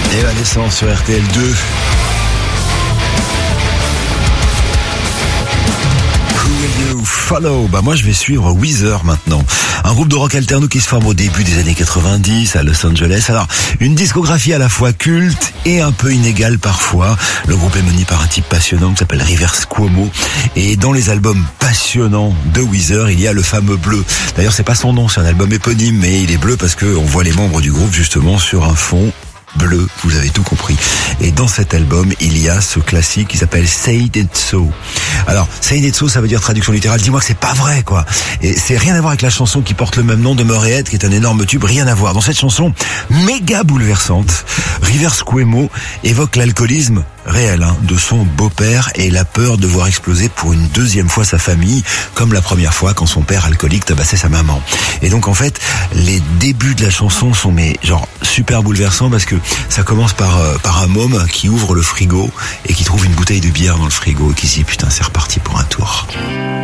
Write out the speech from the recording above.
Evanescence sur RTL2. Follow. Moi je vais suivre Weezer maintenant. Un groupe de rock alterno qui se forme au début des années 90 à Los Angeles. Alors, une discographie à la fois culte et un peu inégale parfois. Le groupe est mené par un type passionnant qui s'appelle Rivers Cuomo. Et dans les albums passionnants de Weezer, il y a le fameux bleu. D'ailleurs, c'est pas son nom, c'est un album éponyme, mais il est bleu parce que on voit les membres du groupe justement sur un fond bleu, vous avez tout compris. Et dans cet album, il y a ce classique qui s'appelle Say It So. Alors, Say It So, ça veut dire traduction littérale, dis-moi que c'est pas vrai, quoi. Et c'est rien à voir avec la chanson qui porte le même nom de Motorhead, qui est un énorme tube, rien à voir. Dans cette chanson, méga bouleversante, Rivers Cuomo évoque l'alcoolisme réel de son beau-père et la peur de voir exploser pour une deuxième fois sa famille, comme la première fois quand son père alcoolique tabassait sa maman. Et donc en fait, les débuts de la chanson sont super bouleversants parce que ça commence par un môme qui ouvre le frigo et qui trouve une bouteille de bière dans le frigo et qui se dit putain c'est reparti pour un tour.